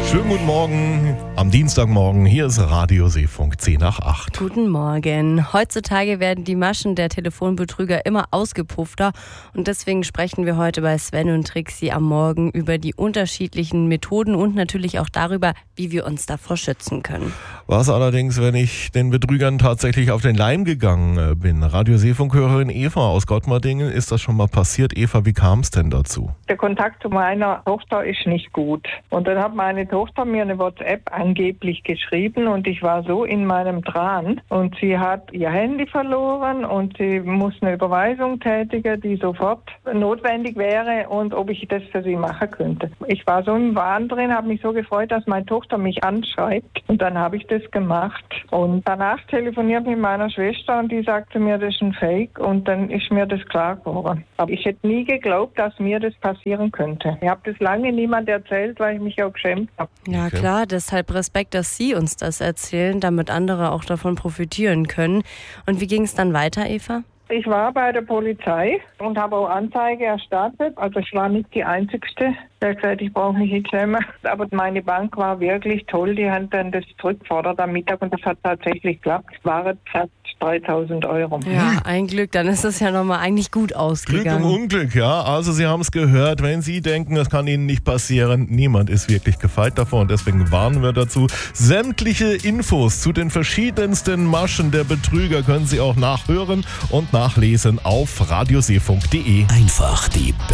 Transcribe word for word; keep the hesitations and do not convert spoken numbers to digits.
Schönen guten Morgen am Dienstagmorgen. Hier ist Radio Seefunk zehn nach acht. Guten Morgen. Heutzutage werden die Maschen der Telefonbetrüger immer ausgepuffter und deswegen sprechen wir heute bei Sven und Trixie am Morgen über die unterschiedlichen Methoden und natürlich auch darüber, wie wir uns davor schützen können. Was allerdings, wenn ich den Betrügern tatsächlich auf den Leim gegangen bin? Radio Seefunk-Hörerin Eva aus Gottmardingen, ist das schon mal passiert? Eva, wie kam es denn dazu? Der Kontakt zu meiner Tochter ist nicht gut. Und dann hat meine Tochter mir eine WhatsApp angeblich geschrieben und ich war so in meinem Tran. Und sie hat ihr Handy verloren und sie muss eine Überweisung tätigen, die sofort notwendig wäre und ob ich das für sie machen könnte. Ich war so im Wahn drin, habe mich so gefreut, dass meine Tochter mich anschreibt und dann habe ich das gemacht. Und danach telefoniert mit meiner Schwester und die sagte mir, das ist ein Fake und dann ist mir das klar geworden. Aber ich hätte nie geglaubt, dass mir das passieren könnte. Ich habe das lange niemand erzählt, weil ich mich auch geschämt habe. Ja Okay. klar, deshalb Respekt, dass Sie uns das erzählen, damit andere auch davon profitieren können. Und wie ging es dann weiter, Eva? Ich war bei der Polizei und habe auch Anzeige erstattet. Also ich war nicht die Einzigste, der gesagt, ich brauche mich nicht schämen. Aber meine Bank war wirklich toll. Die haben dann das zurückgefordert am Mittag und das hat tatsächlich geklappt. Es waren fast dreitausend Euro. Ja, ein Glück, dann ist es ja nochmal eigentlich gut Glück ausgegangen. im Unglück, ja. Also Sie haben es gehört, wenn Sie denken, das kann Ihnen nicht passieren, niemand ist wirklich gefeit davor und deswegen warnen wir dazu. Sämtliche Infos zu den verschiedensten Maschen der Betrüger können Sie auch nachhören und nachlesen auf radioseefunk punkt de. Einfach die